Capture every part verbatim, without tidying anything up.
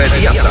inmediata.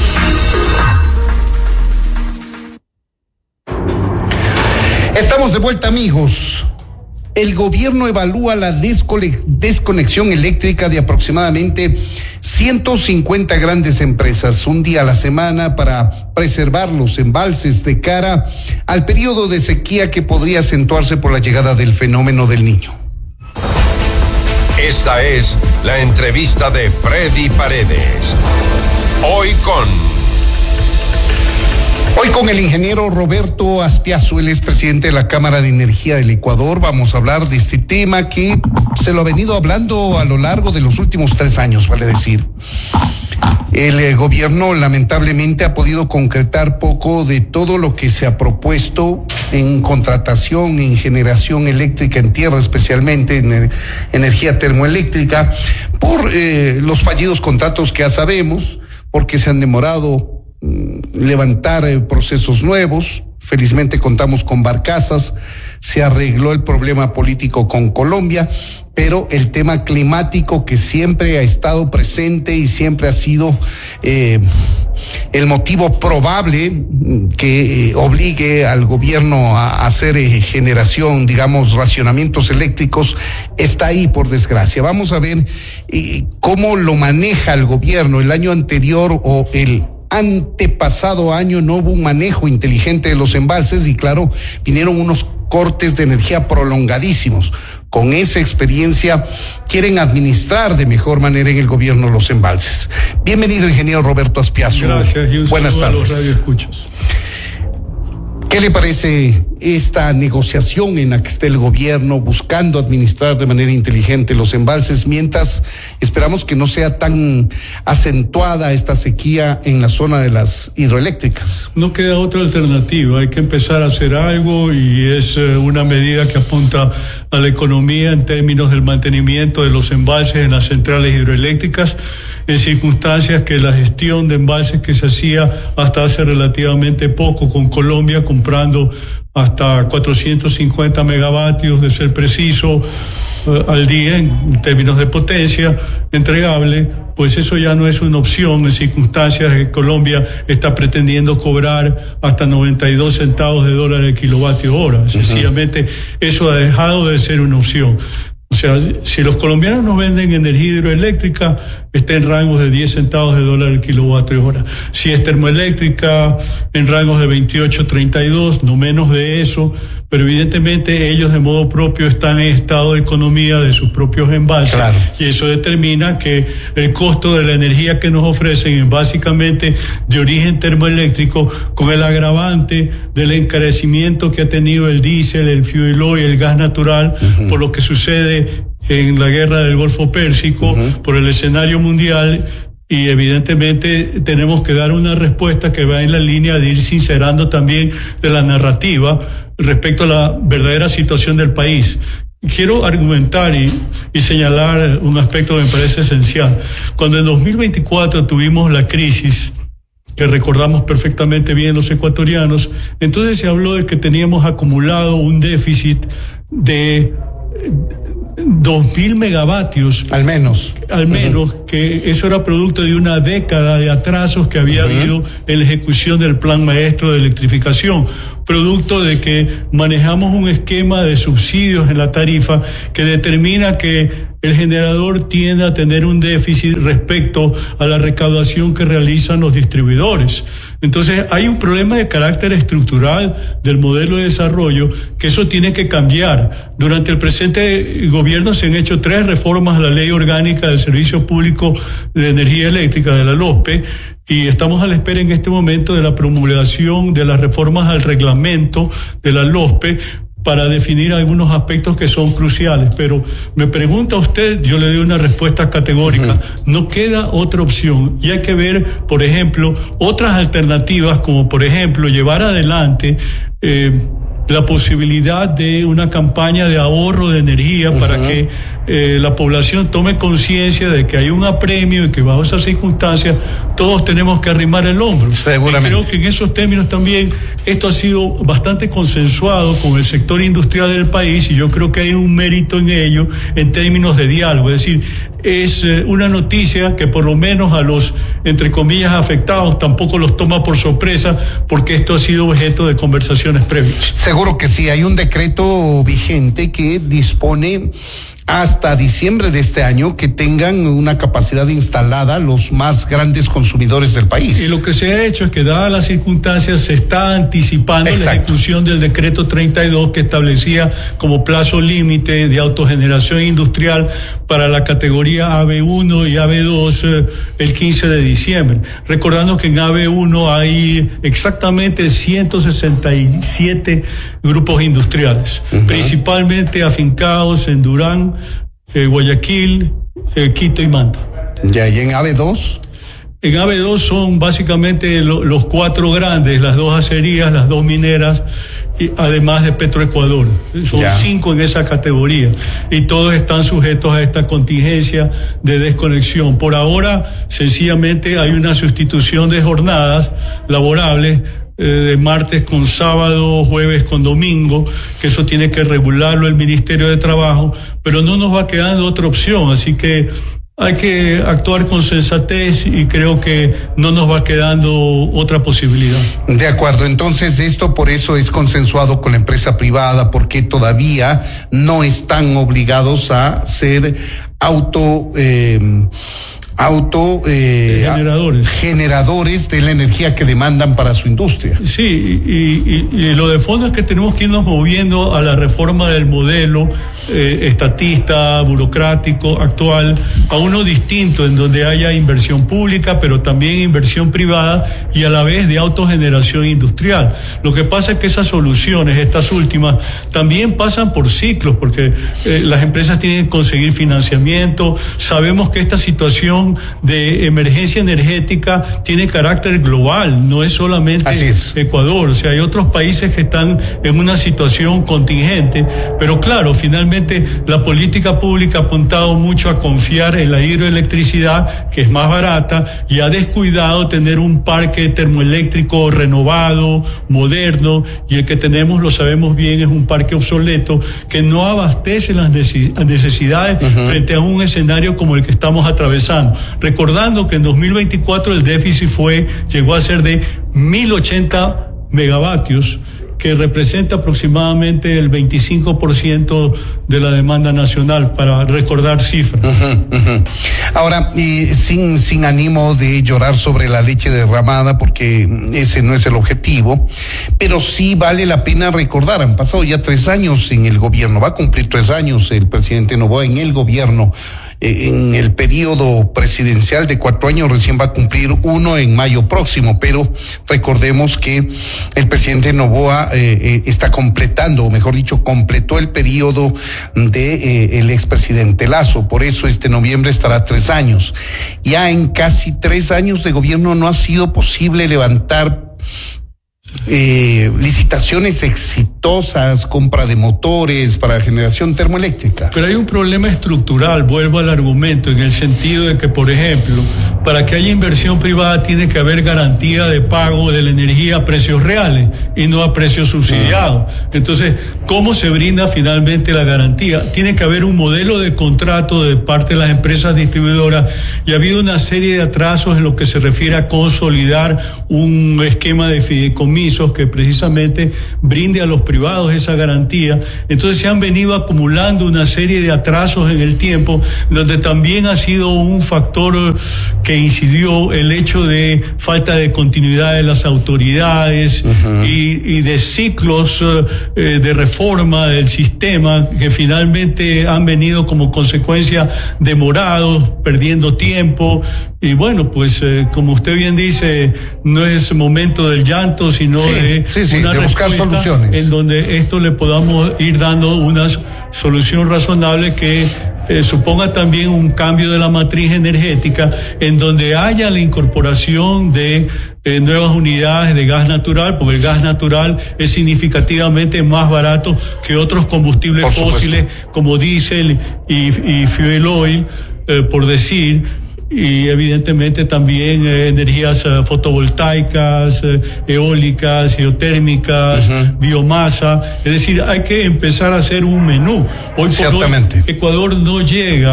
Estamos de vuelta, amigos. El gobierno evalúa la desconexión eléctrica de aproximadamente ciento cincuenta grandes empresas, un día a la semana, para preservar los embalses de cara al periodo de sequía que podría acentuarse por la llegada del fenómeno del Niño. Esta es la entrevista de Freddy Paredes. Hoy con... Hoy con el ingeniero Roberto Aspiazu, él es presidente de la Cámara de Energía del Ecuador. Vamos a hablar de este tema que se lo ha venido hablando a lo largo de los últimos tres años, vale decir. El eh, gobierno lamentablemente ha podido concretar poco de todo lo que se ha propuesto en contratación, en generación eléctrica en tierra, especialmente en eh, energía termoeléctrica, por eh, los fallidos contratos que ya sabemos, porque se han demorado levantar eh, procesos nuevos. Felizmente contamos con barcazas, se arregló el problema político con Colombia, pero el tema climático, que siempre ha estado presente y siempre ha sido eh, el motivo probable que eh, obligue al gobierno a hacer eh, generación, digamos, racionamientos eléctricos, está ahí, por desgracia. Vamos a ver eh, cómo lo maneja el gobierno. El año anterior o el antepasado año no hubo un manejo inteligente de los embalses y, claro, vinieron unos cortes de energía prolongadísimos. Con esa experiencia quieren administrar de mejor manera en el gobierno los embalses. Bienvenido, ingeniero Roberto Aspiazu. Gracias, y un Buenas saludo tardes. a los radioescuchas. ¿Qué le parece esta negociación en la que está el gobierno buscando administrar de manera inteligente los embalses, mientras esperamos que no sea tan acentuada esta sequía en la zona de las hidroeléctricas? No queda otra alternativa, hay que empezar a hacer algo, y es eh, una medida que apunta a la economía en términos del mantenimiento de los embalses en las centrales hidroeléctricas, en circunstancias que la gestión de embalses que se hacía hasta hace relativamente poco con Colombia, comprando hasta cuatrocientos cincuenta megavatios, de ser preciso, eh, al día en términos de potencia entregable, pues eso ya no es una opción en circunstancias que Colombia está pretendiendo cobrar hasta noventa y dos centavos de dólar el kilovatio hora. Uh-huh. Sencillamente eso ha dejado de ser una opción. O sea, si los colombianos nos venden energía hidroeléctrica, está en rangos de diez centavos de dólar el kilovatio hora. Si es termoeléctrica, en rangos de veintiocho, treinta y dos, no menos de eso. Pero evidentemente ellos de modo propio están en estado de economía de sus propios envases. Claro. Y eso determina que el costo de la energía que nos ofrecen es básicamente de origen termoeléctrico, con el agravante del encarecimiento que ha tenido el diésel, el fuel oil, el gas natural, uh-huh. por lo que sucede en la guerra del Golfo Pérsico, uh-huh. por el escenario mundial. Y evidentemente tenemos que dar una respuesta que va en la línea de ir sincerando también de la narrativa respecto a la verdadera situación del país. Quiero argumentar y, y señalar un aspecto que me parece esencial. Cuando en dos mil veinticuatro tuvimos la crisis, que recordamos perfectamente bien los ecuatorianos, entonces se habló de que teníamos acumulado un déficit de dos mil megavatios. Al menos. Al menos, uh-huh. que eso era producto de una década de atrasos que había uh-huh. habido en la ejecución del Plan Maestro de Electrificación, producto de que manejamos un esquema de subsidios en la tarifa que determina que el generador tiende a tener un déficit respecto a la recaudación que realizan los distribuidores. Entonces hay un problema de carácter estructural del modelo de desarrollo, que eso tiene que cambiar. Durante el presente gobierno se han hecho tres reformas a la Ley Orgánica del Servicio Público de Energía Eléctrica, de la LOSPE, y estamos a la espera en este momento de la promulgación de las reformas al reglamento de la LOSPE, para definir algunos aspectos que son cruciales. Pero me pregunta usted, yo le doy una respuesta categórica. Uh-huh. No queda otra opción, y hay que ver, por ejemplo, otras alternativas, como por ejemplo llevar adelante eh, la posibilidad de una campaña de ahorro de energía, uh-huh. para que eh, la población tome conciencia de que hay un apremio y que bajo esas circunstancias todos tenemos que arrimar el hombro. Seguramente. Y creo que en esos términos también esto ha sido bastante consensuado con el sector industrial del país, y yo creo que hay un mérito en ello en términos de diálogo. Es decir, es eh, una noticia que por lo menos a los, entre comillas, afectados tampoco los toma por sorpresa, porque esto ha sido objeto de conversaciones previas. Seguro que sí, hay un decreto vigente que dispone hasta diciembre de este año que tengan una capacidad instalada los más grandes consumidores del país. Y lo que se ha hecho es que, dadas las circunstancias, se está anticipando Exacto. la ejecución del decreto treinta y dos que establecía como plazo límite de autogeneración industrial para la categoría A B uno y A B dos eh, el quince de diciembre. Recordando que en A B uno hay exactamente ciento sesenta y siete grupos industriales, uh-huh. principalmente afincados en Durán, eh, Guayaquil, eh, Quito y Manta. Ya, ¿y en A B dos? En A B dos son básicamente lo, los cuatro grandes, las dos acerías, las dos mineras, y además de Petroecuador. Son ya. cinco en esa categoría y todos están sujetos a esta contingencia de desconexión. Por ahora, sencillamente hay una sustitución de jornadas laborables, eh, de martes con sábado, jueves con domingo, que eso tiene que regularlo el Ministerio de Trabajo, pero no nos va quedando otra opción, así que hay que actuar con sensatez y creo que no nos va quedando otra posibilidad. De acuerdo, entonces esto por eso es consensuado con la empresa privada, porque todavía no están obligados a ser auto... Eh, auto eh, generadores. generadores de la energía que demandan para su industria. Sí, y, y, y lo de fondo es que tenemos que irnos moviendo a la reforma del modelo eh, estatista, burocrático, actual, a uno distinto, en donde haya inversión pública, pero también inversión privada y a la vez de autogeneración industrial. Lo que pasa es que esas soluciones, estas últimas, también pasan por ciclos, porque eh, las empresas tienen que conseguir financiamiento. Sabemos que esta situación de emergencia energética tiene carácter global, no es solamente es. Ecuador, o sea, hay otros países que están en una situación contingente, pero claro, finalmente la política pública ha apuntado mucho a confiar en la hidroelectricidad, que es más barata, y ha descuidado tener un parque termoeléctrico renovado, moderno, y el que tenemos, lo sabemos bien, es un parque obsoleto que no abastece las necesidades uh-huh. frente a un escenario como el que estamos atravesando. Recordando que en dos mil veinticuatro el déficit fue, llegó a ser de mil ochenta megavatios, que representa aproximadamente el veinticinco por ciento de la demanda nacional, para recordar cifras. Uh-huh, uh-huh. Ahora, y sin, sin ánimo de llorar sobre la leche derramada, porque ese no es el objetivo, pero sí vale la pena recordar, han pasado ya tres años en el gobierno, va a cumplir tres años el presidente Noboa en el gobierno. En el periodo presidencial de cuatro años recién va a cumplir uno en mayo próximo, pero recordemos que el presidente Noboa eh, eh, está completando, o mejor dicho, completó el periodo de eh, el expresidente Lasso, por eso este noviembre estará tres años. Ya en casi tres años de gobierno no ha sido posible levantar Eh, licitaciones exitosas, compra de motores para generación termoeléctrica. Pero hay un problema estructural, vuelvo al argumento, en el sentido de que, por ejemplo, para que haya inversión privada tiene que haber garantía de pago de la energía a precios reales y no a precios subsidiados. Entonces, ¿cómo se brinda finalmente la garantía? Tiene que haber un modelo de contrato de parte de las empresas distribuidoras, y ha habido una serie de atrasos en lo que se refiere a consolidar un esquema de fideicomiso que precisamente brinde a los privados esa garantía. Entonces se han venido acumulando una serie de atrasos en el tiempo, donde también ha sido un factor que incidió el hecho de falta de continuidad de las autoridades uh-huh. y, y de ciclos eh, de reforma del sistema que finalmente han venido como consecuencia demorados, perdiendo tiempo. Y bueno, pues eh, como usted bien dice, no es momento del llanto, sino sí, de, sí, sí, una de buscar soluciones en donde esto le podamos ir dando una solución razonable que eh, suponga también un cambio de la matriz energética, en donde haya la incorporación de eh, nuevas unidades de gas natural, porque el gas natural es significativamente más barato que otros combustibles fósiles como diésel y, y fuel oil, eh, por decir. Y evidentemente también eh, energías eh, fotovoltaicas, eh, eólicas, geotérmicas, uh-huh. biomasa. Es decir, hay que empezar a hacer un menú. Hoy por hoy Ecuador no llega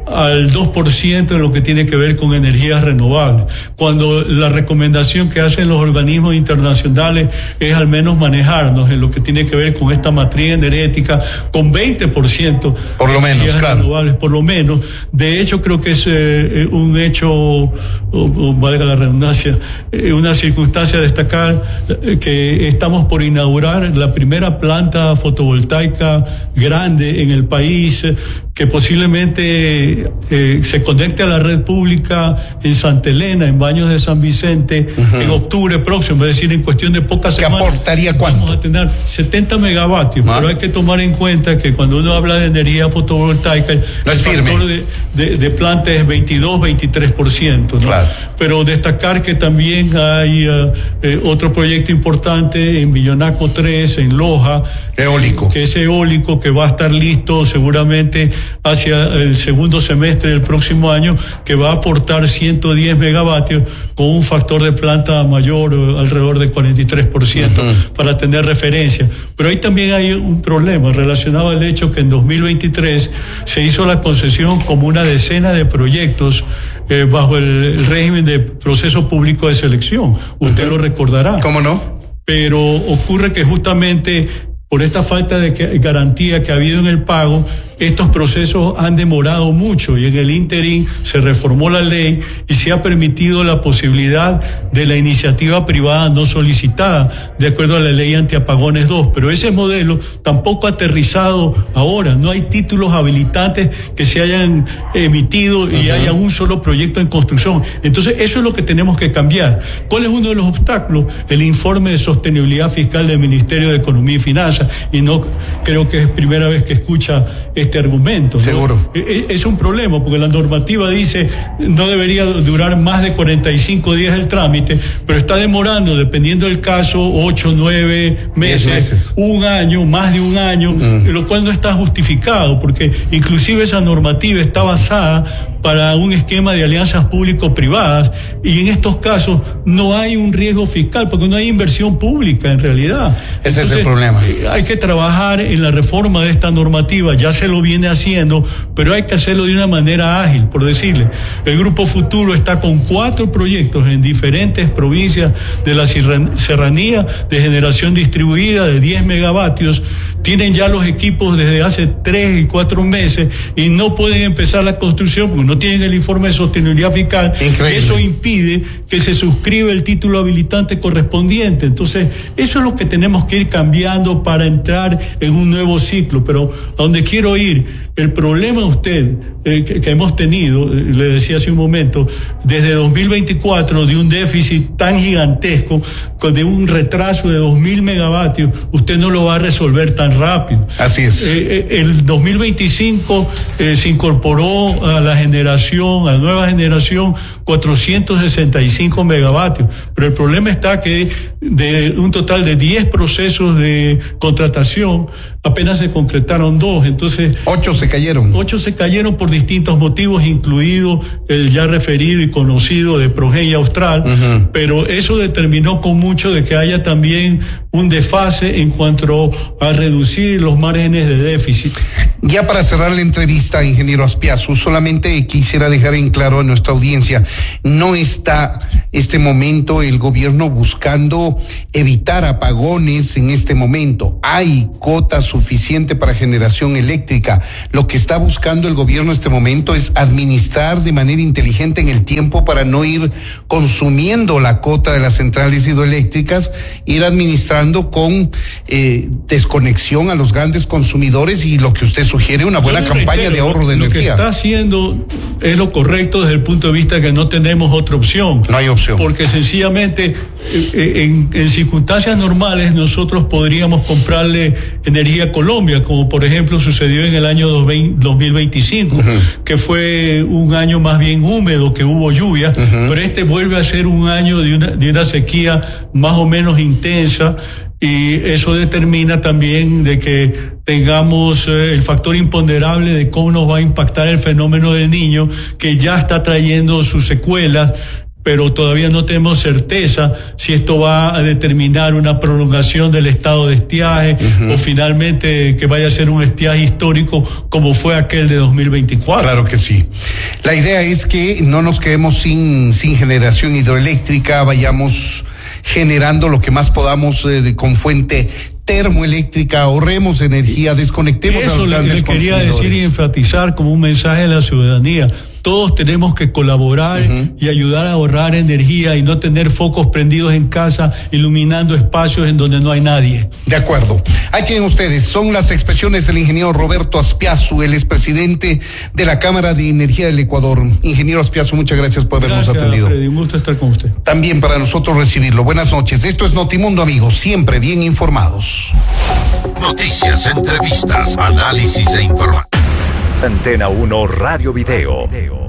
al dos por ciento en lo que tiene que ver con energías renovables, cuando la recomendación que hacen los organismos internacionales es al menos manejarnos en lo que tiene que ver con esta matriz energética con veinte por ciento por lo menos, energías claro. renovables, por lo menos. De hecho, creo que es eh, un hecho, o, o valga la redundancia, eh, una circunstancia a destacar eh, que estamos por inaugurar la primera planta fotovoltaica grande en el país, eh, que posiblemente eh, se conecte a la red pública en Santa Elena, en Baños de San Vicente, uh-huh. en octubre próximo, es decir, en cuestión de pocas ¿Qué semanas. aportaría cuánto? Vamos a tener setenta megavatios, ¿Ah? Pero hay que tomar en cuenta que cuando uno habla de energía fotovoltaica, no el es factor de, de, de planta es veintidós, veintitrés por ciento, ¿no? Claro. Pero destacar que también hay uh, eh, otro proyecto importante en Villonaco tres, en Loja, eólico, que es eólico, que va a estar listo seguramente hacia el segundo semestre del próximo año, que va a aportar ciento diez megavatios con un factor de planta mayor, alrededor de cuarenta y tres por ciento, uh-huh. para tener referencia. Pero ahí también hay un problema relacionado al hecho que en dos mil veintitrés se hizo la concesión como una decena de proyectos eh, bajo el, el régimen de proceso público de selección. Usted uh-huh. lo recordará. ¿Cómo no? Pero ocurre que justamente por esta falta de garantía que ha habido en el pago, estos procesos han demorado mucho y en el ínterin se reformó la ley y se ha permitido la posibilidad de la iniciativa privada no solicitada, de acuerdo a la ley antiapagones dos, pero ese modelo tampoco ha aterrizado ahora, no hay títulos habilitantes que se hayan emitido y uh-huh. haya un solo proyecto en construcción. Entonces eso es lo que tenemos que cambiar. ¿Cuál es uno de los obstáculos? El informe de sostenibilidad fiscal del Ministerio de Economía y Finanzas, y no creo que es primera vez que escucha este argumento, ¿no? Seguro. Es, es un problema porque la normativa dice no debería durar más de cuarenta y cinco días el trámite, pero está demorando, dependiendo del caso, ocho, nueve meses, meses, un año, más de un año, mm. lo cual no está justificado porque inclusive esa normativa está basada para un esquema de alianzas público-privadas y en estos casos no hay un riesgo fiscal porque no hay inversión pública en realidad. Ese Entonces, es el problema. Hay que trabajar en la reforma de esta normativa, ya se lo viene haciendo, pero hay que hacerlo de una manera ágil, por decirle. El Grupo Futuro está con cuatro proyectos en diferentes provincias de la serranía de generación distribuida de diez megavatios. Tienen ya los equipos desde hace tres y cuatro meses y no pueden empezar la construcción porque no tienen el informe de sostenibilidad fiscal. Increíble. Eso impide que se suscriba el título habilitante correspondiente. Entonces, eso es lo que tenemos que ir cambiando para entrar en un nuevo ciclo. Pero a donde quiero ir, el problema usted eh, que, que hemos tenido, eh, le decía hace un momento, desde dos mil veinticuatro de un déficit tan gigantesco, con de un retraso de dos mil megavatios, usted no lo va a resolver tan rápido. Así es. Eh, eh, el dos mil veinticinco eh, se incorporó a la generación, a la nueva generación, cuatrocientos sesenta y cinco megavatios, pero el problema está que de un total de diez procesos de contratación, apenas se concretaron dos, entonces... Ocho se cayeron. Ocho se cayeron por distintos motivos, incluido el ya referido y conocido de Progenia Austral, uh-huh. pero eso determinó con mucho de que haya también un desfase en cuanto a reducir los márgenes de déficit. Ya para cerrar la entrevista, ingeniero Azpiazu, solamente quisiera dejar en claro a nuestra audiencia, no está este momento el gobierno buscando evitar apagones en este momento. Hay cota suficiente para generación eléctrica. Lo que está buscando el gobierno en este momento es administrar de manera inteligente en el tiempo para no ir consumiendo la cota de las centrales hidroeléctricas, ir administrando con eh, desconexión a los grandes consumidores y lo que usted sugiere, una buena campaña reitero, de ahorro de lo energía. Lo que está haciendo es lo correcto desde el punto de vista que no tenemos otra opción. No hay opción. Porque sencillamente eh, en, en circunstancias normales nosotros podríamos comprarle energía a Colombia, como por ejemplo sucedió en el año dos mil veinticinco, uh-huh. que fue un año más bien húmedo, que hubo lluvia, uh-huh. pero este vuelve a ser un año de una, de una sequía más o menos intensa. Y eso determina también de que tengamos eh, el factor imponderable de cómo nos va a impactar el fenómeno del Niño, que ya está trayendo sus secuelas. pero todavía no tenemos certeza si esto va a determinar una prolongación del estado de estiaje uh-huh. o finalmente que vaya a ser un estiaje histórico como fue aquel de dos mil veinticuatro. Claro que sí. La idea es que no nos quedemos sin, sin generación hidroeléctrica, vayamos generando lo que más podamos eh, con fuente termoeléctrica, ahorremos energía, desconectemos Eso a los grandes le quería decir y enfatizar como un mensaje a la ciudadanía. Todos tenemos que colaborar uh-huh. y ayudar a ahorrar energía y no tener focos prendidos en casa, iluminando espacios en donde no hay nadie. De acuerdo. Ahí tienen ustedes, son las expresiones del ingeniero Roberto Aspiazu, el expresidente de la Cámara de Energía del Ecuador. Ingeniero Aspiazu, muchas gracias por habernos gracias, atendido. Freddy, un gusto estar con usted. También para nosotros recibirlo. Buenas noches. Esto es Notimundo, amigos, siempre bien informados. Noticias, entrevistas, análisis e información. Antena uno Radio Video.